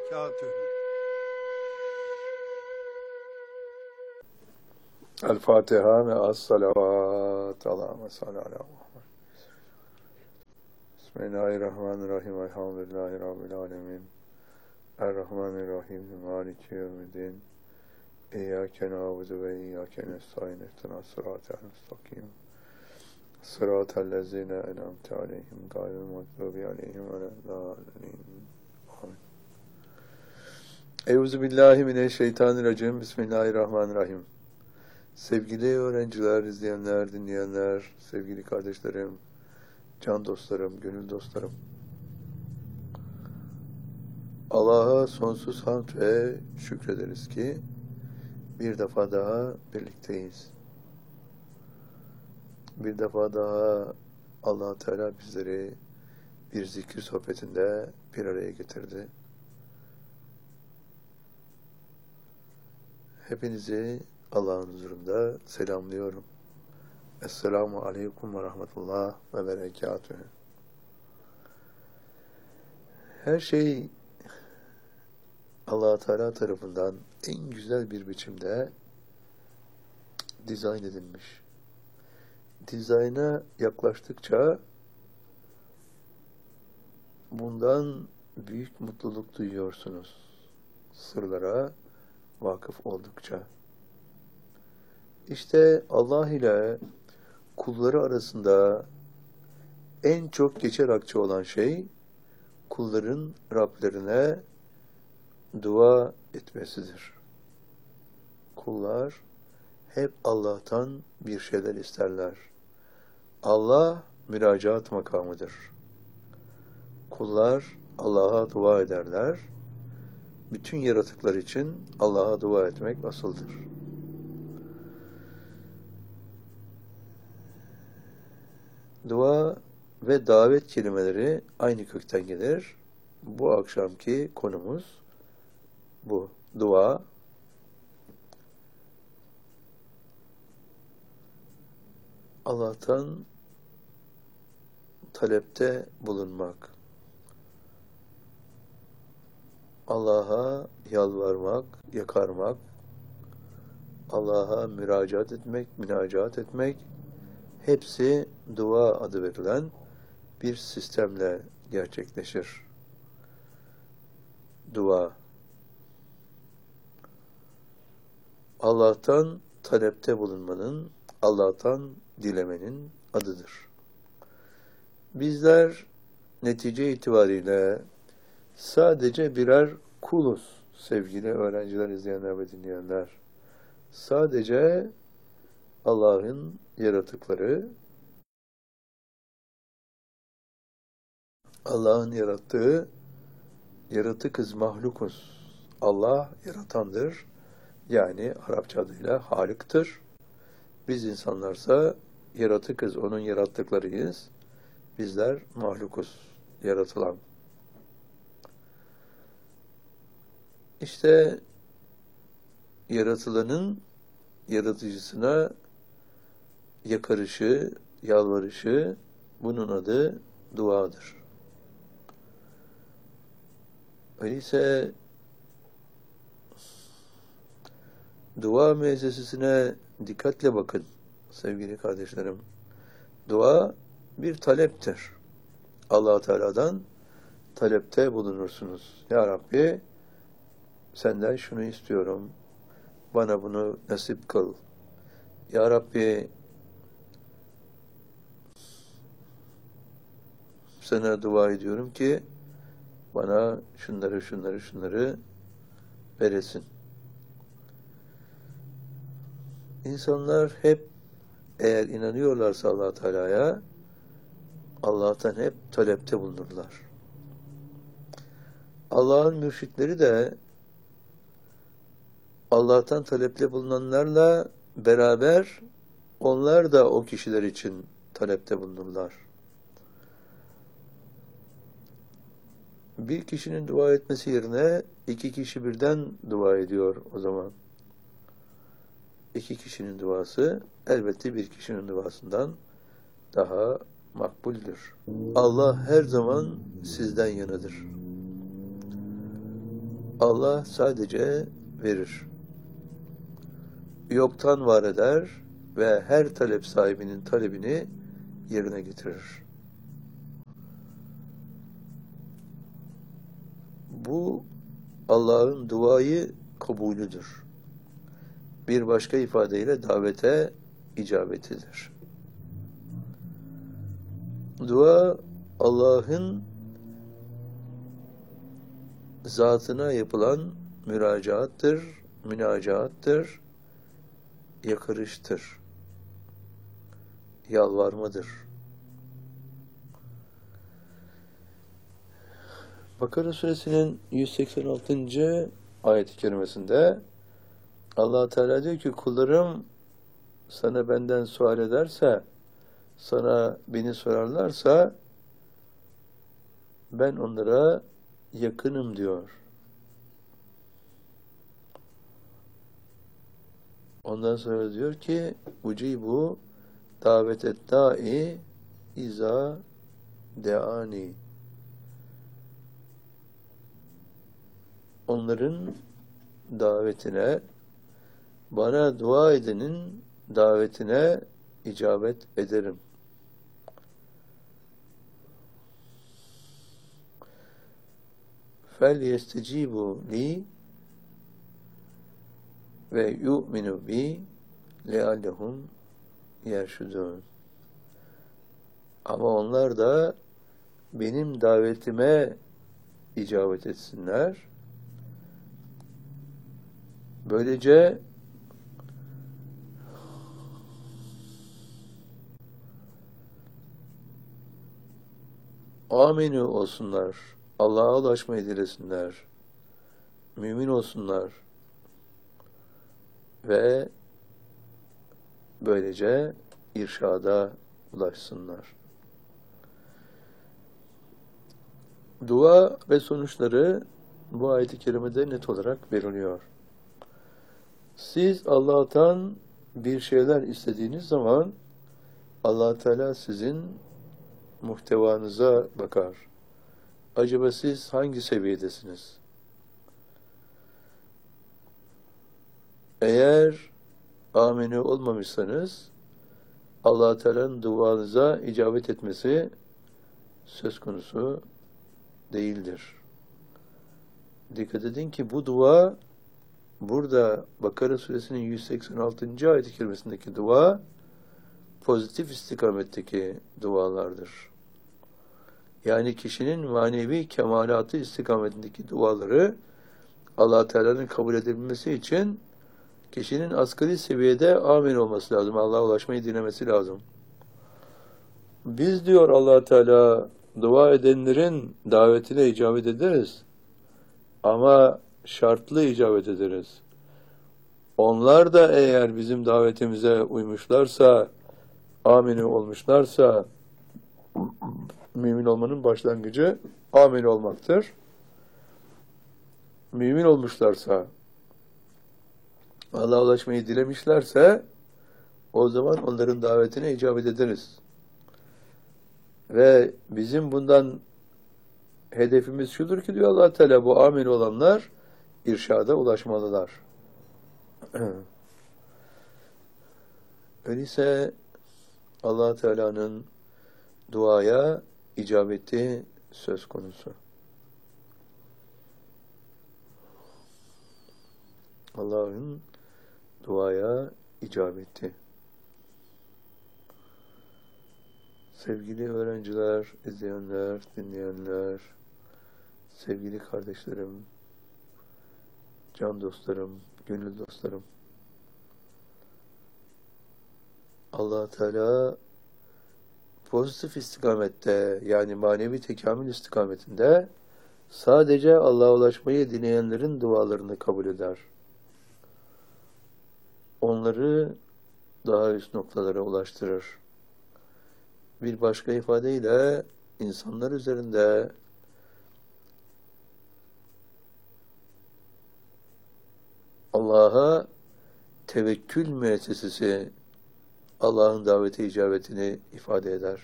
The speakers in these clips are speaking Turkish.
berekatühü. El Fatiha ve as-salavat. Allahümme salli ala Muhammed. Bismillahirrahmanirrahim. Elhamdülillahi Rabbil alemin. Errahmanirrahim. Maliki yevmiddin. İyyâke na'budu ve iyyâke nestaîn. İhdinas sıratal müstakim. Sıratellezîne en'amte aleyhim gayril mağdûbi aleyhim veleddâllîn. Amin. Euzubillahimineşşeytanirracim. Bismillahirrahmanirrahim. Sevgili öğrenciler, izleyenler, dinleyenler, sevgili kardeşlerim, can dostlarım, gönül dostlarım. Allah'a sonsuz hamd ve şükrederiz ki bir defa daha birlikteyiz. Bir defa daha Allah Teala bizleri bir zikir sohbetinde bir araya getirdi. Hepinizi Allah'ın huzurunda selamlıyorum. Esselamu aleyküm ve rahmetullah ve berekatühü. Her şey Allah Teala tarafından en güzel bir biçimde dizayn edilmiş. Dizayna yaklaştıkça bundan büyük mutluluk duyuyorsunuz. Sırlara vakıf oldukça. İşte Allah ile kulları arasında en çok geçer akçe olan şey, kulların Rablerine dua etmesidir. Kullar hep Allah'tan bir şeyler isterler. Allah müracaat makamıdır. Kullar Allah'a dua ederler. Bütün yaratıklar için Allah'a dua etmek asıldır. Dua ve davet kelimeleri aynı kökten gelir. Bu akşamki konumuz bu. Dua, Allah'tan talepte bulunmak, Allah'a yalvarmak, yakarmak, Allah'a münacaat etmek, hepsi dua adı verilen bir sistemle gerçekleşir. Dua, Allah'tan talepte bulunmanın, Allah'tan dilemenin adıdır. Bizler netice itibariyle sadece birer kuluz sevgili öğrenciler, izleyenler ve dinleyenler. Sadece Allah'ın yaratıkları, Allah'ın yarattığı yaratıkız, mahlukuz. Allah yaratandır. Yani Arapça adıyla Halık'tır. Biz insanlarsa yaratıkız, onun yarattıklarıyız. Bizler mahlukuz, yaratılan. İşte yaratılanın yaratıcısına yakarışı, yalvarışı, bunun adı duadır. Öyleyse dua müessesesine dikkatle bakın sevgili kardeşlerim. Dua bir taleptir. Allah Teala'dan talepte bulunursunuz. Ya Rabbi, senden şunu istiyorum. Bana bunu nasip kıl. Ya Rabbi, sana dua ediyorum ki bana şunları veresin. İnsanlar hep eğer inanıyorlarsa Allah Teala'ya, Allah'tan hep talepte bulunurlar. Allah'ın mürşitleri de Allah'tan talepte bulunanlarla beraber onlar da o kişiler için talepte bulunurlar. Bir kişinin dua etmesi yerine iki kişi birden dua ediyor o zaman. İki kişinin duası elbette bir kişinin duasından daha makbuldür. Allah her zaman sizden yanıdır. Allah sadece verir. Yoktan var eder ve her talep sahibinin talebini yerine getirir. Bu Allah'ın duayı kabulüdür. Bir başka ifadeyle davete icabetidir. Dua Allah'ın zatına yapılan münacaattır, yakarıştır, yalvarmadır. Bakara suresinin 186. ayet-i kerimesinde Allah Teala diyor ki kullarım sana benden sual ederse, sana beni sorarlarsa ben onlara yakınım diyor. Ondan sonra diyor ki ucibu davetet da'i iza deani. Onların davetine, bana dua edenin davetine icabet ederim. Fel yestecibu li ve yu'minu bi leallehum yerşudun. Ama onlar da benim davetime icabet etsinler. Böylece aminu olsunlar, Allah'a ulaşmayı dilesinler, mümin olsunlar ve böylece irşada ulaşsınlar. Dua ve sonuçları bu ayet-i kerimede net olarak veriliyor. Siz Allah'tan bir şeyler istediğiniz zaman Allah Teala sizin muhtevanıza bakar. Acaba siz hangi seviyedesiniz? Eğer amini olmamışsanız Allah Teala'nın duanıza icabet etmesi söz konusu değildir. Dikkat edin ki bu dua burada Bakara suresinin 186. ayet-i kerimesindeki dua pozitif istikametteki dualardır. Yani kişinin manevi kemalatı istikametindeki duaları Allah Teala'nın kabul edilmesi için kişinin asgari seviyede amin olması lazım. Allah'a ulaşmayı dilemesi lazım. Biz diyor Allah Teala dua edenlerin davetine icabet ederiz. Ama şartlı icabet ederiz. Onlar da eğer bizim davetimize uymuşlarsa, amin olmuşlarsa, mümin olmanın başlangıcı amin olmaktır. Mümin olmuşlarsa, Allah'a ulaşmayı dilemişlerse, o zaman onların davetine icabet ederiz. Ve bizim bundan hedefimiz şudur ki diyor Allah Teala, bu amin olanlar irşada ulaşmalılar. Öyleyse Allah Teala'nın duaya icabeti söz konusu. Allah'ın duaya icabeti. Sevgili öğrenciler, izleyenler, dinleyenler, sevgili kardeşlerim, can dostlarım, gönül dostlarım. Allah Teala pozitif istikamette, yani manevi tekamül istikametinde sadece Allah'a ulaşmayı dileyenlerin dualarını kabul eder. Onları daha üst noktalara ulaştırır. Bir başka ifadeyle insanlar üzerinde Allah'a tevekkül müessesesi Allah'ın daveti icabetini ifade eder.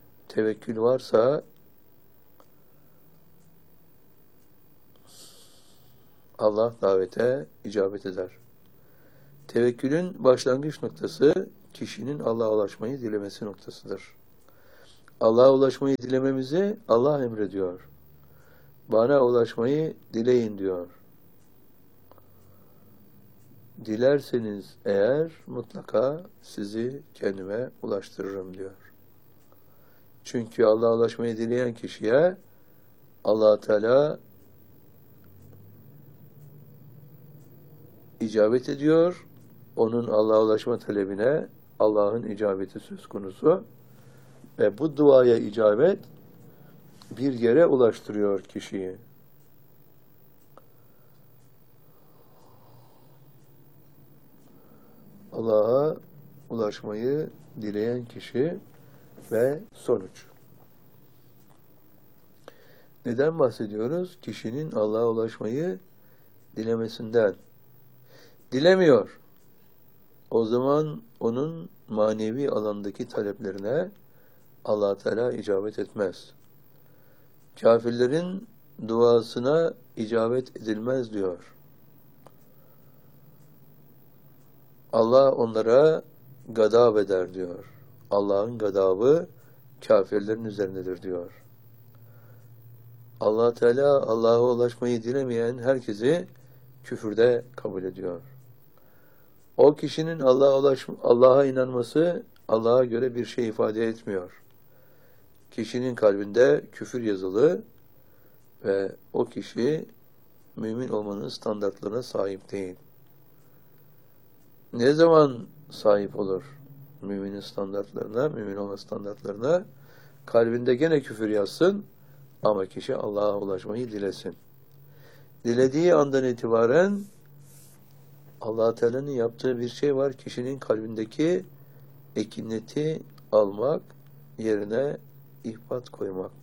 Tevekkül varsa Allah davete icabet eder. Tevekkülün başlangıç noktası kişinin Allah'a ulaşmayı dilemesi noktasıdır. Allah'a ulaşmayı dilememizi Allah emrediyor. Bana ulaşmayı dileyin diyor. Dilerseniz eğer mutlaka sizi kendime ulaştırırım diyor. Çünkü Allah'a ulaşmayı dileyen kişiye Allah Teala icabet ediyor. Onun Allah'a ulaşma talebine Allah'ın icabeti söz konusu. Ve bu duaya icabet bir yere ulaştırıyor kişiyi. Allah'a ulaşmayı dileyen kişi ve sonuç. Neden bahsediyoruz? Kişinin Allah'a ulaşmayı dilemesinden. Dilemiyor. O zaman onun manevi alandaki taleplerine Allah Teala icabet etmez. Kafirlerin duasına icabet edilmez diyor. Allah onlara gadab eder diyor. Allah'ın gadabı kafirlerin üzerindedir diyor. Allah Teala Allah'a ulaşmayı dilemeyen herkesi küfürde kabul ediyor. O kişinin Allah'a inanması Allah'a göre bir şey ifade etmiyor. Kişinin kalbinde küfür yazılı ve o kişi mümin olmanın standartlarına sahip değil. Ne zaman sahip olur müminin standartlarına, mümin olma standartlarına? Kalbinde gene küfür yazsın ama kişi Allah'a ulaşmayı dilesin. Dilediği andan itibaren Allah Teala'nın yaptığı bir şey var. Kişinin kalbindeki ekineti almak, yerine ihbat koymak.